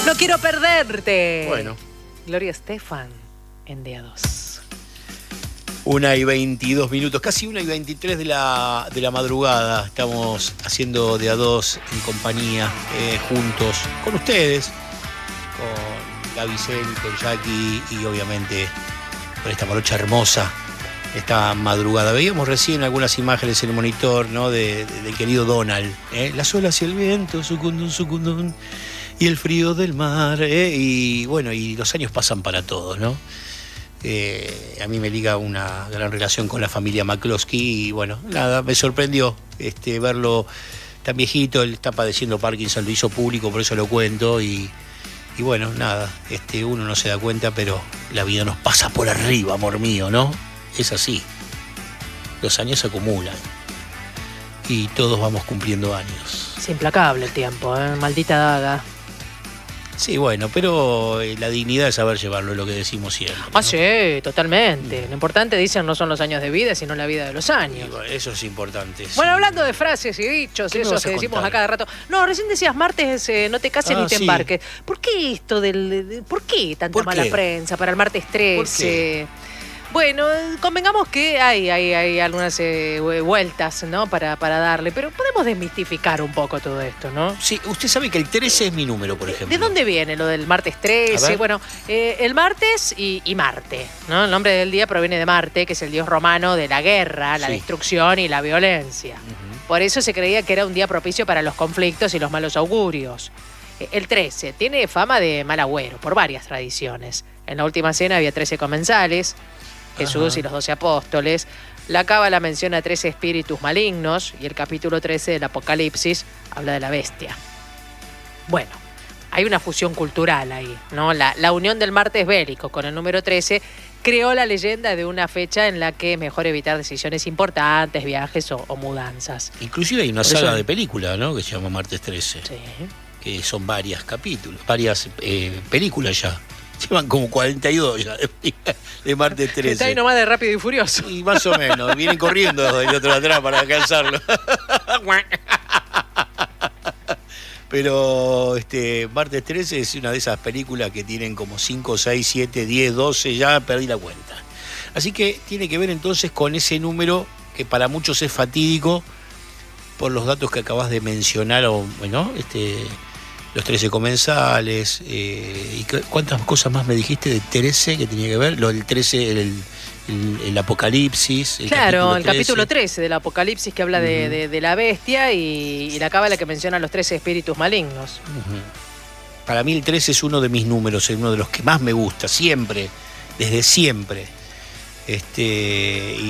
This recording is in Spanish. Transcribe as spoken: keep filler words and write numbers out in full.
No quiero perderte. Bueno. Gloria Estefan en D A dos. Una y veintidós minutos, casi una y veintitrés de la, de la madrugada. Estamos haciendo D A dos en compañía, eh, juntos, con ustedes, con Gabicel, con Jackie y obviamente con esta morocha hermosa, esta madrugada. Veíamos recién algunas imágenes en el monitor, ¿no? de, de, del querido Donald. ¿eh? Las olas y el viento, sucundún, sucundún, y el frío del mar. ¿eh? Y bueno, y los años pasan para todos, ¿no? Eh, a mí me liga una gran relación con la familia McCloskey y bueno, nada, me sorprendió este, verlo tan viejito. Él está padeciendo Parkinson, lo hizo público, por eso lo cuento y, y bueno, nada, este, uno no se da cuenta, pero la vida nos pasa por arriba, amor mío, ¿no? Es así, los años se acumulan y todos vamos cumpliendo años. Es implacable el tiempo, ¿eh? Maldita daga. Sí, bueno, pero la dignidad es saber llevarlo, es lo que decimos siempre, ¿no? Ah, sí, totalmente. Lo importante, dicen, no son los años de vida, sino la vida de los años. Y bueno, eso es importante. Bueno, sí. Hablando de frases y dichos, ¿Qué me esos vas a que decimos contar? a cada rato. No, recién decías martes, eh, no te cases Ah, ni te sí. embarques. ¿Por qué esto del... de- ¿Por qué tanta ¿Por mala qué? prensa para el martes ¿Por trece? Bueno, eh, convengamos que hay, hay, hay algunas eh, vueltas, ¿no? Para, para darle, pero podemos desmistificar un poco todo esto, ¿no? Sí, usted sabe que el trece es mi número, por ejemplo. ¿De dónde viene lo del martes A trece? ver. Bueno, eh, el martes y, y Marte, ¿no? El nombre del día proviene de Marte, que es el dios romano de la guerra, la Sí. destrucción y la violencia. Ujú. Por eso se creía que era un día propicio para los conflictos y los malos augurios. Eh, El trece tiene fama de mal agüero por varias tradiciones. En la última cena había trece comensales, Jesús Ajá. y los doce apóstoles. La cábala menciona trece espíritus malignos y el capítulo trece del Apocalipsis habla de la bestia. Bueno, hay una fusión cultural ahí, ¿no? La, la unión del martes bélico con el número trece creó la leyenda de una fecha en la que es mejor evitar decisiones importantes, viajes o, o mudanzas. Inclusive hay una Por eso- saga de película, ¿no? Que se llama Martes trece, Sí. que son varias capítulos, varias eh, películas ya. Llevan como cuarenta y dos ya de, de Martes Está trece. ahí nomás de Rápido y Furioso. Y más o menos, vienen corriendo del otro de atrás para alcanzarlo. Pero este Martes trece es una de esas películas que tienen como cinco, seis, siete, diez, doce, ya perdí la cuenta. Así que tiene que ver entonces con ese número que para muchos es fatídico por los datos que acabas de mencionar, o bueno, este, los trece comensales, eh, y cu- cuántas cosas más me dijiste de trece que tenía que ver, lo del trece, el, el, el Apocalipsis, el Claro, el trece. capítulo trece del Apocalipsis que habla de, Ujú. de- de la bestia y, y la cábala que menciona los trece espíritus malignos. Ujú. Para mí el trece es uno de mis números, es uno de los que más me gusta, siempre, desde siempre. Este,